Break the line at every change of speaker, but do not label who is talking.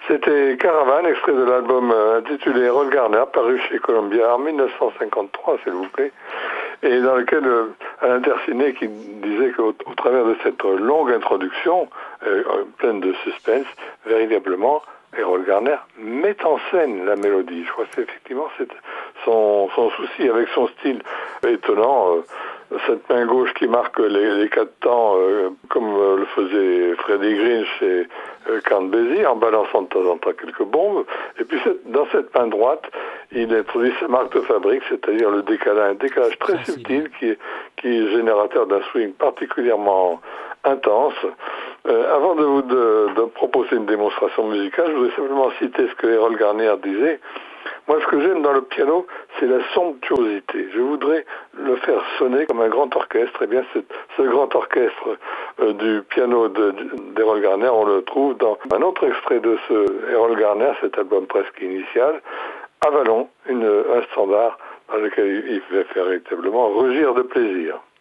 C'était Caravane, extrait de l'album intitulé Errol Garner, paru chez Columbia en 1953, s'il vous plaît, et dans lequel Alain Tercinet qui disait qu'au travers de cette longue introduction, pleine de suspense, véritablement, Errol Garner met en scène la mélodie. Je crois que c'est effectivement son souci avec son style étonnant. Cette main gauche qui marque les quatre temps, comme le faisait Freddie Green chez Count Basie, en balançant de temps en temps quelques bombes. Et puis dans cette main droite, il introduit sa marque de fabrique, c'est-à-dire un décalage très subtil qui est générateur d'un swing particulièrement intense. Avant de proposer une démonstration musicale, je voudrais simplement citer ce que Errol Garner disait. Moi, ce que j'aime dans le piano, c'est la somptuosité. Je voudrais le faire sonner comme un grand orchestre. Eh bien, ce grand orchestre du piano d'Errol Garner, on le trouve dans un autre extrait de ce Errol Garner, cet album presque initial, Avalon, un standard dans lequel il fait véritablement rugir de plaisir.